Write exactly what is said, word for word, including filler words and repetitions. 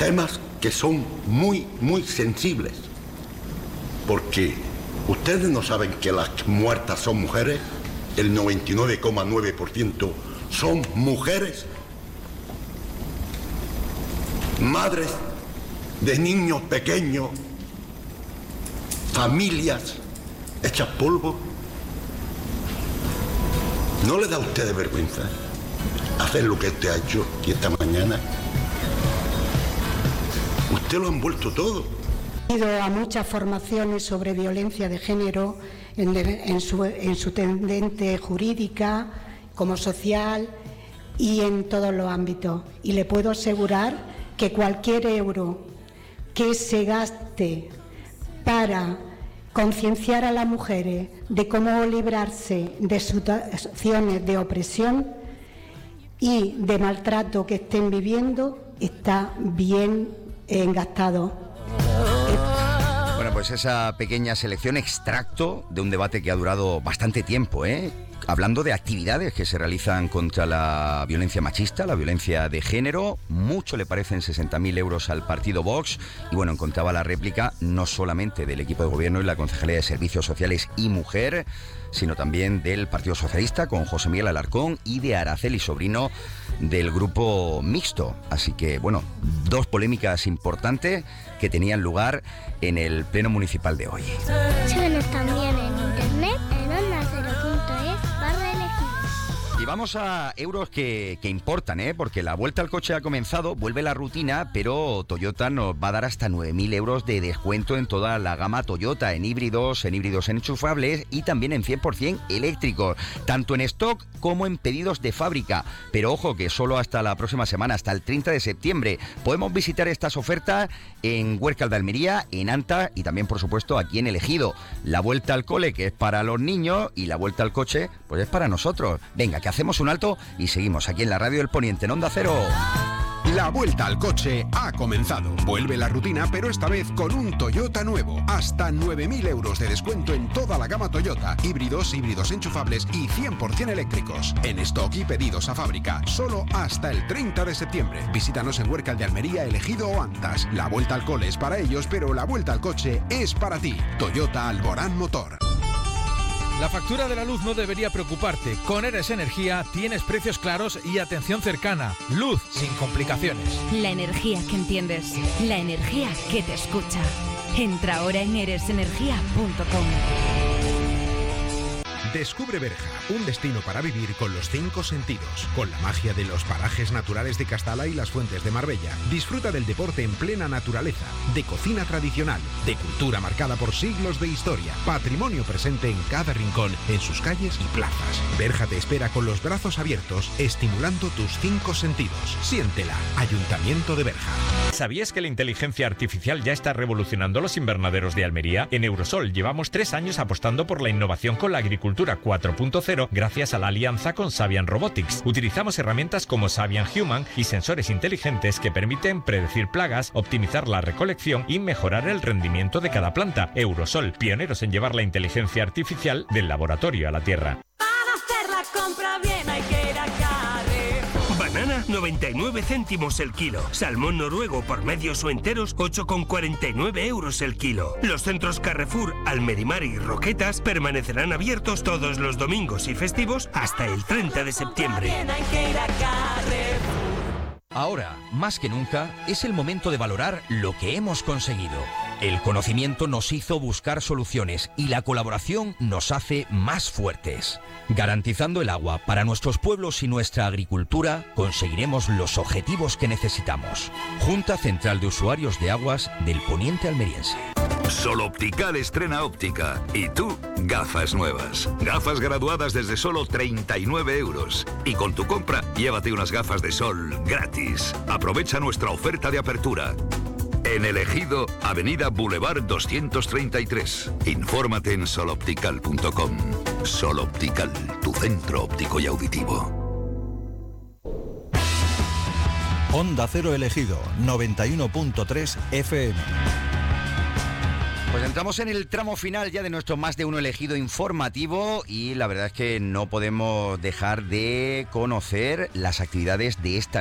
temas que son muy, muy sensibles, porque ustedes no saben que las muertas son mujeres, el noventa y nueve coma nueve por ciento son mujeres, madres de niños pequeños, familias hechas polvo. ¿No le da a ustedes vergüenza hacer lo que usted ha hecho y esta mañana? Usted lo ha envuelto todo. He ido a muchas formaciones sobre violencia de género en, en, su, en su tendente jurídica, como social y en todos los ámbitos. Y le puedo asegurar que cualquier euro que se gaste para concienciar a las mujeres de cómo librarse de situaciones de opresión y de maltrato que estén viviendo está bien engastado. Bueno, pues esa pequeña selección, extracto de un debate que ha durado bastante tiempo, ¿eh? Hablando de actividades que se realizan contra la violencia machista, la violencia de género. Mucho le parecen sesenta mil euros al partido Vox. Y bueno, encontraba la réplica no solamente del equipo de gobierno y la Concejalía de Servicios Sociales y Mujer, sino también del Partido Socialista con José Miguel Alarcón y de Araceli Sobrino del Grupo Mixto. Así que, bueno, dos polémicas importantes que tenían lugar en el Pleno Municipal de hoy. Síguenos también en internet en onda cero punto es barra elegido. Y vamos a euros que, que importan, ¿eh? Porque la vuelta al coche ha comenzado, vuelve la rutina, pero Toyota nos va a dar hasta nueve mil euros de descuento en toda la gama Toyota, en híbridos, en híbridos enchufables y también en cien por ciento eléctricos, tanto en stock como en pedidos de fábrica. Pero ojo que solo hasta la próxima semana, hasta el treinta de septiembre. Podemos visitar estas ofertas en Huércal de Almería, en Anta y también, por supuesto, aquí en El Ejido. La vuelta al cole, que es para los niños, y la vuelta al coche, pues es para nosotros. Venga, que hacemos un alto y seguimos aquí en la Radio del Poniente, en Onda Cero. La vuelta al coche ha comenzado. Vuelve la rutina, pero esta vez con un Toyota nuevo. Hasta nueve mil euros de descuento en toda la gama Toyota. Híbridos, híbridos enchufables y cien por ciento eléctricos. En stock y pedidos a fábrica. Solo hasta el treinta de septiembre. Visítanos en Huércal de Almería, El Ejido o Antas. La vuelta al cole es para ellos, pero la vuelta al coche es para ti. Toyota Alborán Motor. La factura de la luz no debería preocuparte. Con Eres Energía tienes precios claros y atención cercana. Luz sin complicaciones. La energía que entiendes. La energía que te escucha. Entra ahora en eres energía punto com. Descubre Berja, un destino para vivir con los cinco sentidos, con la magia de los parajes naturales de Castalla y las fuentes de Marbella. Disfruta del deporte en plena naturaleza, de cocina tradicional, de cultura marcada por siglos de historia, patrimonio presente en cada rincón, en sus calles y plazas. Berja te espera con los brazos abiertos, estimulando tus cinco sentidos. Siéntela, Ayuntamiento de Berja. ¿Sabías que la inteligencia artificial ya está revolucionando los invernaderos de Almería? En Eurosol llevamos tres años apostando por la innovación con la agricultura cuatro punto cero gracias a la alianza con Sabian Robotics. Utilizamos herramientas como Sabian Human y sensores inteligentes que permiten predecir plagas, optimizar la recolección y mejorar el rendimiento de cada planta. Eurosol, pioneros en llevar la inteligencia artificial del laboratorio a la tierra. Para hacer la compra bien hay que ir a Carrefour. Banana, noventa y nueve céntimos el kilo. Salmón noruego por medios o enteros, ocho con cuarenta y nueve euros el kilo. Los centros Carrefour, Almerimar y Roquetas permanecerán abiertos todos los domingos y festivos hasta el treinta de septiembre. Bien hay que ir a Carrefour. Ahora, más que nunca, es el momento de valorar lo que hemos conseguido. El conocimiento nos hizo buscar soluciones y la colaboración nos hace más fuertes. Garantizando el agua para nuestros pueblos y nuestra agricultura, conseguiremos los objetivos que necesitamos. Junta Central de Usuarios de Aguas del Poniente Almeriense. Sol Optical estrena óptica. Y tú, gafas nuevas. Gafas graduadas desde solo treinta y nueve euros. Y con tu compra, llévate unas gafas de sol gratis. Aprovecha nuestra oferta de apertura. En El Ejido, Avenida Boulevard doscientos treinta y tres. Infórmate en sol optical punto com. Sol Optical, tu centro óptico y auditivo. Onda Cero El Ejido, noventa y uno punto tres F M. Pues entramos en el tramo final ya de nuestro Más de Uno Elegido informativo y la verdad es que no podemos dejar de conocer las actividades de esta